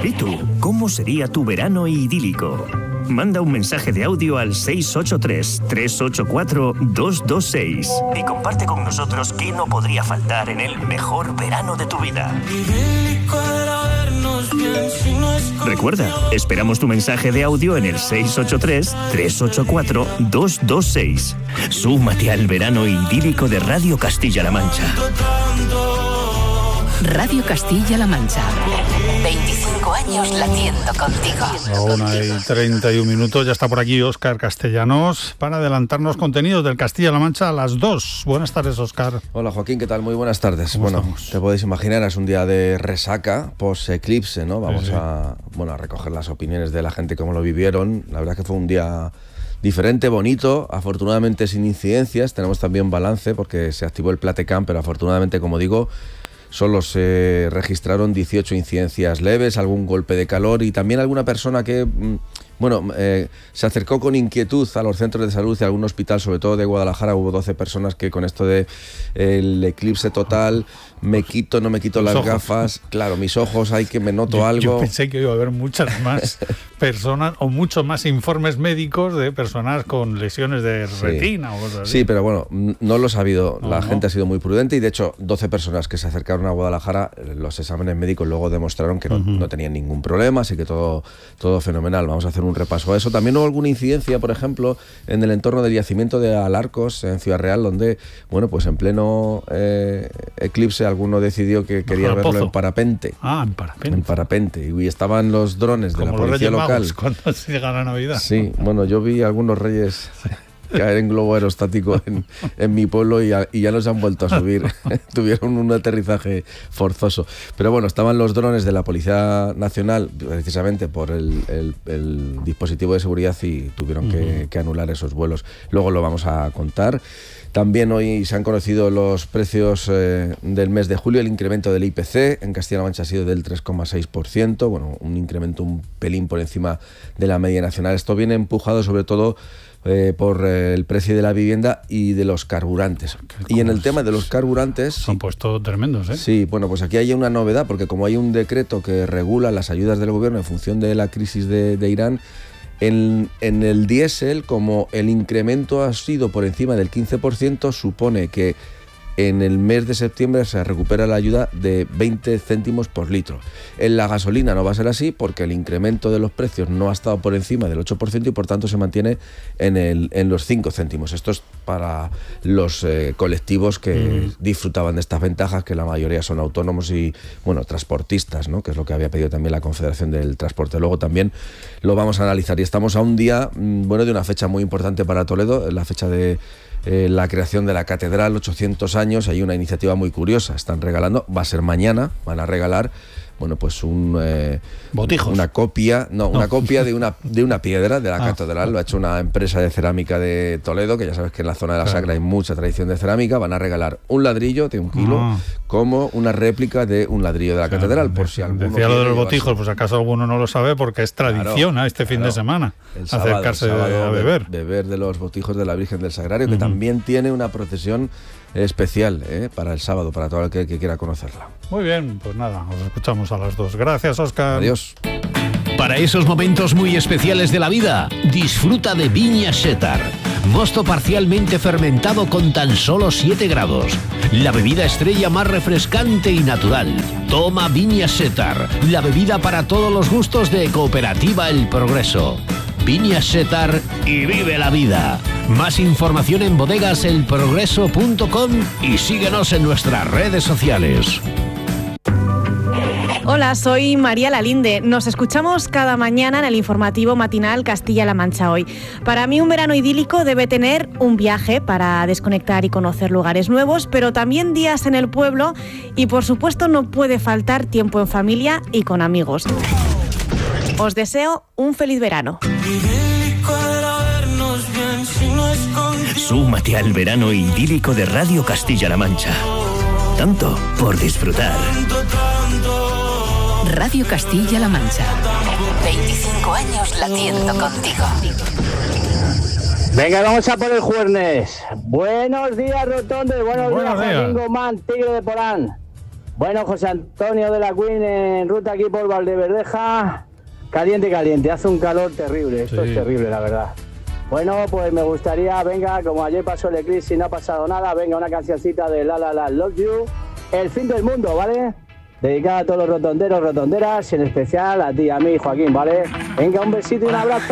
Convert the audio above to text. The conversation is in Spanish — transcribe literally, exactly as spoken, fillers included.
¿Y tú? ¿Cómo sería tu verano idílico? Manda un mensaje de audio al seis ocho tres, tres ocho cuatro, dos dos seis y comparte con nosotros qué no podría faltar en el mejor verano de tu vida. Recuerda, esperamos tu mensaje de audio en el seis ocho tres, tres ocho cuatro, dos dos seis. Súmate al verano idílico de Radio Castilla-La Mancha. Radio Castilla-La Mancha. veinticinco años latiendo contigo. A una y treinta y un minutos, ya está por aquí Óscar Castellanos para adelantarnos contenidos del Castilla-La Mancha a las dos. Buenas tardes, Óscar. Hola, Joaquín, ¿qué tal? Muy buenas tardes. ¿Cómo bueno, estamos? te podéis imaginar, es un día de resaca, post-eclipse, ¿no? Vamos Sí, sí. a, bueno, a recoger las opiniones de la gente, cómo lo vivieron. La verdad es que fue un día diferente, bonito, afortunadamente sin incidencias. Tenemos también balance porque se activó el Platecam, pero afortunadamente, como digo, solo se registraron dieciocho incidencias leves, algún golpe de calor y también alguna persona que, bueno, eh, se acercó con inquietud a los centros de salud y a algún hospital, sobre todo de Guadalajara. Hubo doce personas que con esto de el eclipse total, me quito, no me quito Los las ojos. gafas, claro, mis ojos, hay que me noto Yo, algo. yo pensé que iba a haber muchas más personas o muchos más informes médicos de personas con lesiones de Sí. retina o cosas así. Sí, pero bueno, no lo ha habido. No, la no. gente ha sido muy prudente y de hecho doce personas que se acercaron a Guadalajara, los exámenes médicos luego demostraron que no, Ujú. no tenían ningún problema, así que todo, todo fenomenal. Vamos a hacer un repaso a eso. También hubo alguna incidencia, por ejemplo, en el entorno del yacimiento de Alarcos, en Ciudad Real, donde, bueno, pues en pleno eh, eclipse alguno decidió que quería al verlo pozo. en parapente. Ah, en parapente. En parapente. Y estaban los drones de Como la los policía Reyes local. Magos cuando se llega la Navidad. Sí, bueno, yo vi a algunos reyes caer en globo aerostático en, en mi pueblo y, a- y ya no se han vuelto a subir. Tuvieron un aterrizaje forzoso. Pero bueno, estaban los drones de la Policía Nacional precisamente por el, el- el dispositivo de seguridad y tuvieron que, que anular esos vuelos. Luego lo vamos a contar. También hoy se han conocido los precios eh, del mes de julio. El incremento del I P C en Castilla-La Mancha ha sido del tres coma seis por ciento, bueno, un incremento un pelín por encima de la media nacional. Esto viene empujado sobre todo eh, por eh, el precio de la vivienda y de los carburantes. Y en el tema de los carburantes... Se han puesto tremendos, ¿eh? Sí, bueno, pues aquí hay una novedad, porque como hay un decreto que regula las ayudas del gobierno en función de la crisis de, de Irán, en, en el diésel, como el incremento ha sido por encima del quince por ciento, supone que en el mes de septiembre se recupera la ayuda de veinte céntimos por litro. En la gasolina no va a ser así porque el incremento de los precios no ha estado por encima del ocho por ciento y por tanto se mantiene en, el, en los cinco céntimos. Esto es para los eh, colectivos que mm. disfrutaban de estas ventajas, que la mayoría son autónomos y, bueno, transportistas, ¿no? Que es lo que había pedido también la Confederación del Transporte. Luego también lo vamos a analizar y estamos a un día, bueno, de una fecha muy importante para Toledo, la fecha de Eh, la creación de la catedral, ochocientos años. Hay una iniciativa muy curiosa, están regalando, va a ser mañana, van a regalar, bueno, pues un eh, botijos, una copia, no, no, una copia de una de una piedra de la ah, catedral. Lo ha hecho una empresa de cerámica de Toledo, que ya sabes que en la zona de la claro. Sagra hay mucha tradición de cerámica. Van a regalar un ladrillo de un kilo, ah. como una réplica de un ladrillo de la o sea, catedral, de, por si alguno decía lo de los llevarse. botijos, pues acaso alguno no lo sabe, porque es tradición, Claro, ¿eh? este fin claro. de semana El sábado, acercarse el sábado a beber. beber de los botijos de la Virgen del Sagrario, que Uh-huh. también tiene una procesión especial ¿eh? para el sábado, para todo el que, que quiera conocerla. Muy bien, pues nada, os escuchamos a las dos. Gracias, Óscar. Adiós. Para esos momentos muy especiales de la vida, disfruta de Viña Setar. Mosto parcialmente fermentado con tan solo siete grados. La bebida estrella más refrescante y natural. Toma Viña Setar, la bebida para todos los gustos de Cooperativa El Progreso. Viña Setar y vive la vida. Más información en bodegas el progreso punto com y síguenos en nuestras redes sociales. Hola, soy María Lalinde. Nos escuchamos cada mañana en el informativo matinal Castilla-La Mancha Hoy. Para mí un verano idílico debe tener un viaje para desconectar y conocer lugares nuevos, pero también días en el pueblo y por supuesto no puede faltar tiempo en familia y con amigos. Os deseo un feliz verano. Súmate al verano idílico de Radio Castilla-La Mancha. Tanto por disfrutar. Radio Castilla-La Mancha. veinticinco años latiendo contigo. Venga, vamos a por el jueves. Buenos días, Rotondo, y buenos, Buenos días, días. Joaquín Gomán, Tigre de Porán. Bueno, José Antonio de la Queen en ruta aquí por Valdeverdeja. Caliente, caliente, hace un calor terrible, esto sí. Es terrible, la verdad. Bueno, pues me gustaría, venga, como ayer pasó el eclipse y no ha pasado nada, venga, una cancioncita de La La La Love You, El fin del mundo, ¿vale? Dedicada a todos los rotonderos, rotonderas, y en especial a ti, a mí, Joaquín, ¿vale? Venga, un besito y un abrazo.